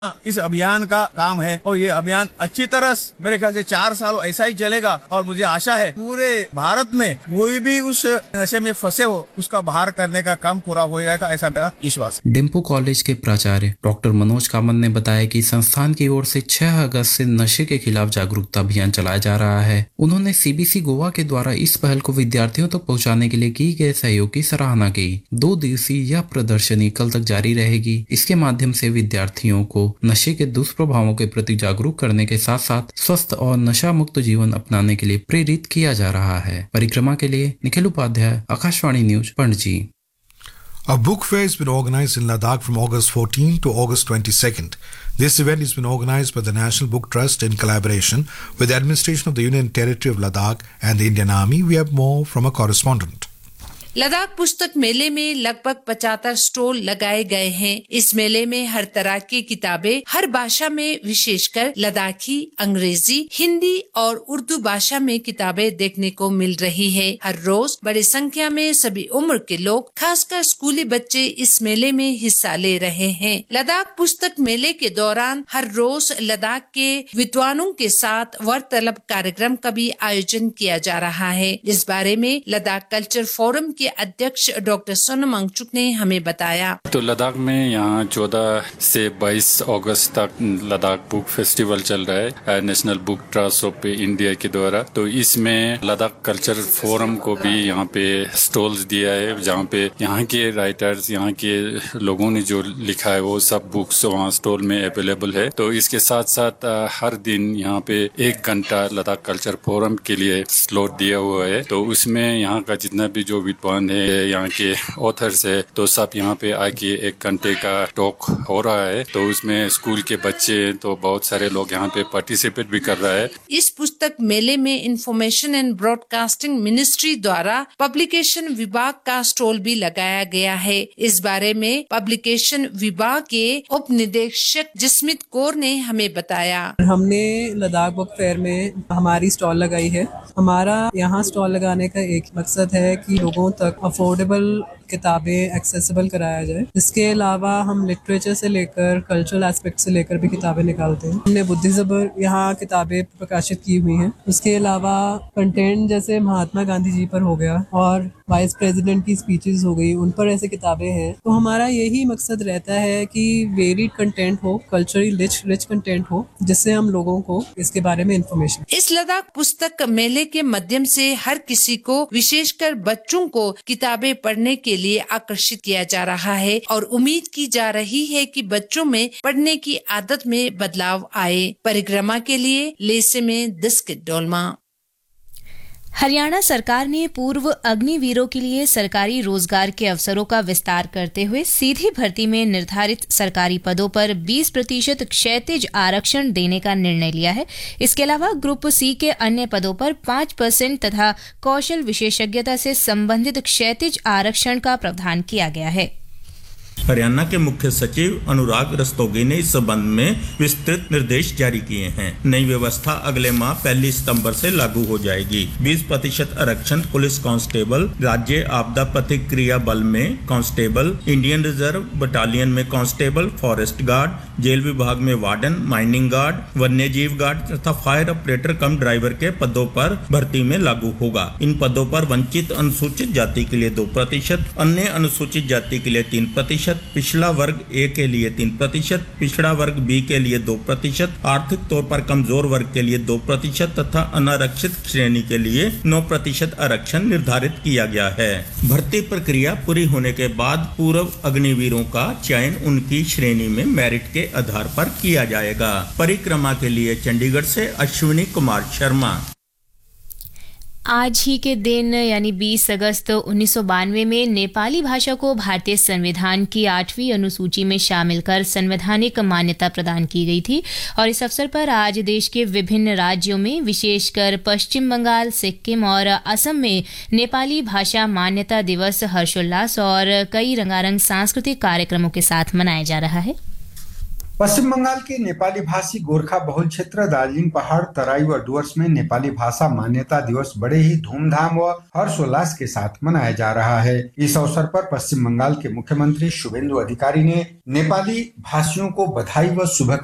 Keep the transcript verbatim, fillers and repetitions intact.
इस अभियान का काम है और ये अभियान अच्छी तरह मेरे ख्याल से चार साल ऐसा ही चलेगा और मुझे आशा है पूरे भारत में कोई भी उस नशे में फंसे हो उसका बाहर करने का काम पूरा हो जाएगा, ऐसा मेरा विश्वास है। डिम्पू कॉलेज के प्राचार्य डॉक्टर मनोज कामत ने बताया कि संस्थान की ओर से छह अगस्त से नशे के खिलाफ जागरूकता अभियान चलाया जा रहा है। उन्होंने सीबीसी गोवा के द्वारा इस पहल को विद्यार्थियों तक तो पहुँचाने के लिए की गए सहयोग की सराहना की। दो दिवसीय यह प्रदर्शनी कल तक जारी रहेगी। इसके माध्यम से विद्यार्थियों को नशे के दुष्प्रभावों के प्रति जागरूक करने के साथ साथ स्वस्थ और नशा मुक्त जीवन अपनाने के लिए प्रेरित किया जा रहा है। परिक्रमा के लिए Nikhil Upadhyay, Akashvani news, Panaji. A book fair has been organized in Ladakh from August fourteenth to August twenty-second. This event has been organized by the National Book Trust in collaboration with the administration of the Union Territory of Ladakh and the Indian Army. We have more from a correspondent. Ladakh पुस्तक मेले में लगभग पचहत्तर stall लगाए गए हैं। इस मेले में हर तरह की किताबें हर भाषा में, विशेषकर लद्दाखी, अंग्रेजी, हिंदी और उर्दू भाषा में किताबें देखने को मिल रही है। हर रोज बड़ी संख्या में सभी उम्र के लोग, खासकर स्कूली बच्चे इस मेले में हिस्सा ले रहे हैं। लद्दाख पुस्तक मेले के दौरान हर रोज लद्दाख के विद्वानों के साथ वार्तालाप कार्यक्रम का भी आयोजन किया जा रहा है। इस बारे में लद्दाख कल्चर फोरम के अध्यक्ष डॉक्टर सोनम वांगचुक ने हमें बताया। तो लद्दाख में यहाँ चौदह से बाईस अगस्त तक लद्दाख बुक फेस्टिवल चल रहा है national book trust of India के द्वारा। तो इसमें लद्दाख कल्चर फोरम को भी यहाँ पे स्टॉल्स दिया है, जहाँ पे यहाँ के राइटर्स, यहाँ के लोगों ने जो लिखा है वो सब बुक्स वहाँ स्टॉल में अवेलेबल है। तो इसके साथ साथ हर दिन यहाँ पे एक घंटा लद्दाख कल्चर फोरम के लिए स्लॉट दिया हुआ है। तो उसमें यहाँ का जितना भी जो विद्वान है, यहाँ के ऑथर्स है, तो सब यहाँ पे आके एक घंटे का टॉक हो रहा है। तो उसमें स्कूल के बच्चे तो बहुत सारे लोग यहाँ पे पार्टिसिपेट भी कर रहा है। इस पुस्तक मेले में इंफॉर्मेशन एंड ब्रॉडकास्टिंग मिनिस्ट्री द्वारा पब्लिकेशन विभाग का स्टॉल भी लगाया गया है। इस बारे में पब्लिकेशन विभाग के उप निदेशक जसमीत कौर ने हमें बताया। हमने लद्दाख बुक फेयर में हमारी स्टॉल लगाई है। हमारा यहाँ स्टॉल लगाने का एक मकसद है कि लोगों तक अफोर्डेबल किताबें एक्सेसिबल कराया जाए। इसके अलावा हम लिटरेचर से लेकर कल्चरल एस्पेक्ट से लेकर भी किताबें निकालते हैं। हमने बुद्धिज्म यहाँ किताबें प्रकाशित की हुई हैं। उसके अलावा कंटेंट जैसे महात्मा गांधी जी पर हो गया और वाइस प्रेसिडेंट की स्पीचेस हो गई, उन पर ऐसे किताबें हैं। तो हमारा यही मकसद रहता है कि वेरिड कंटेंट हो, कल्चरली रिच रिच कंटेंट हो, जिससे हम लोगों को इसके बारे में इंफॉर्मेशन। इस लद्दाख पुस्तक मेले के माध्यम से हर किसी को, विशेषकर बच्चों को किताबें पढ़ने के लिए आकर्षित किया जा रहा है और उम्मीद की जा रही है कि बच्चों में पढ़ने की आदत में बदलाव आए। परिक्रमा के लिए लेसे में दस्कित डोलमा। हरियाणा सरकार ने पूर्व अग्निवीरों के लिए सरकारी रोजगार के अवसरों का विस्तार करते हुए सीधी भर्ती में निर्धारित सरकारी पदों पर बीस प्रतिशत क्षैतिज आरक्षण देने का निर्णय लिया है। इसके अलावा ग्रुप सी के अन्य पदों पर पाँच परसेंट तथा कौशल विशेषज्ञता से संबंधित क्षैतिज आरक्षण का प्रावधान किया गया है। हरियाणा के मुख्य सचिव अनुराग रस्तोगी ने इस संबंध में विस्तृत निर्देश जारी किए हैं। नई व्यवस्था अगले माह पहली सितंबर से लागू हो जाएगी। बीस प्रतिशत आरक्षण पुलिस कांस्टेबल, राज्य आपदा प्रतिक्रिया बल में कांस्टेबल, इंडियन रिजर्व बटालियन में कांस्टेबल, फॉरेस्ट गार्ड, जेल विभाग में वार्डन, माइनिंग गार्ड, वन्य जीव गार्ड तथा फायर ऑपरेटर कम ड्राइवर के पदों पर भर्ती में लागू होगा। इन पदों पर वंचित अनुसूचित जाति के लिए दो प्रतिशत, अन्य अनुसूचित जाति के लिए तीन प्रतिशत, पिछड़ा वर्ग ए के लिए तीन प्रतिशत, पिछड़ा वर्ग बी के लिए दो प्रतिशत, आर्थिक तौर पर कमजोर वर्ग के लिए दो प्रतिशत तथा अनारक्षित श्रेणी के लिए नौ प्रतिशत आरक्षण निर्धारित किया गया है। भर्ती प्रक्रिया पूरी होने के बाद पूर्व अग्निवीरों का चयन उनकी श्रेणी में मेरिट के आधार पर किया जाएगा। परिक्रमा के लिए चंडीगढ़ से अश्विनी कुमार शर्मा। आज ही के दिन यानी बीस अगस्त उन्नीस सौ बानवे में नेपाली भाषा को भारतीय संविधान की आठवीं अनुसूची में शामिल कर संवैधानिक मान्यता प्रदान की गई थी और इस अवसर पर आज देश के विभिन्न राज्यों में, विशेषकर पश्चिम बंगाल, सिक्किम और असम में नेपाली भाषा मान्यता दिवस हर्षोल्लास और कई रंगारंग सांस्कृतिक कार्यक्रमों के साथ मनाया जा रहा है। पश्चिम बंगाल के नेपाली भाषी गोरखा बहुल क्षेत्र दार्जिलिंग पहाड़ तराई व डुवर्स में नेपाली भाषा मान्यता दिवस बड़े ही धूमधाम व हर्षोल्लास के साथ मनाया जा रहा है। इस अवसर पर पश्चिम बंगाल के मुख्यमंत्री शुभेंदु अधिकारी ने नेपाली भाषियों को बधाई व शुभकामनाएं